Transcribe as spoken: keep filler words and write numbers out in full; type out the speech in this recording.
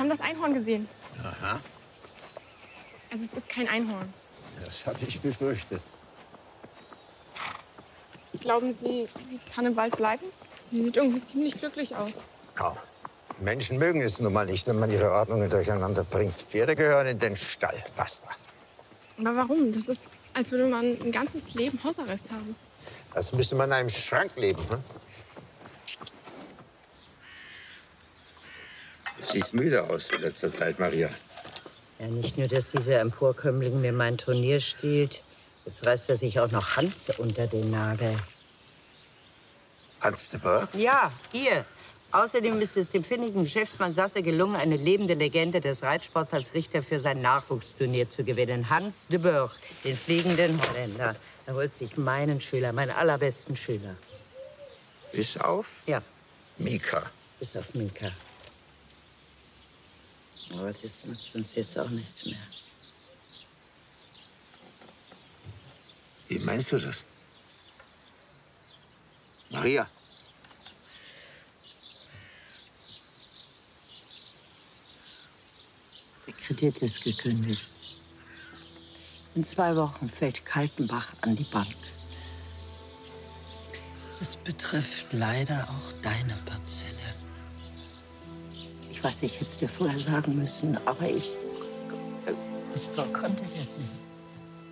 haben das Einhorn gesehen. Aha. Also es ist kein Einhorn. Das hatte ich befürchtet. Glauben Sie, sie kann im Wald bleiben? Sie sieht irgendwie ziemlich glücklich aus. Kaum. Menschen mögen es nun mal nicht, wenn man ihre Ordnungen durcheinander bringt. Pferde gehören in den Stall. Basta. Aber warum? Das ist, als würde man ein ganzes Leben Hausarrest haben. Das müsste man in einem Schrank leben. Hm? Du siehst müde aus in letzter Zeit, Maria. Ja, nicht nur, dass dieser Emporkömmling mir mein Turnier stiehlt. Jetzt reißt er sich auch noch Hans unter den Nagel. Hans de Boer? Ja, hier. Außerdem ist es dem findigen Geschäftsmann Sasse gelungen, eine lebende Legende des Reitsports als Richter für sein Nachwuchsturnier zu gewinnen. Hans de Boer, den fliegenden Holländer. Er holt sich meinen Schüler, meinen allerbesten Schüler. Bis auf? Ja. Mika. Bis auf Mika. Aber das nutzt uns jetzt auch nichts mehr. Wie meinst du das? Maria. Der Kredit ist gekündigt. In zwei Wochen fällt Kaltenbach an die Bank. Das betrifft leider auch deine Parzelle. Ich weiß, ich hätte es dir vorher sagen müssen, aber ich, ich konnte das nicht.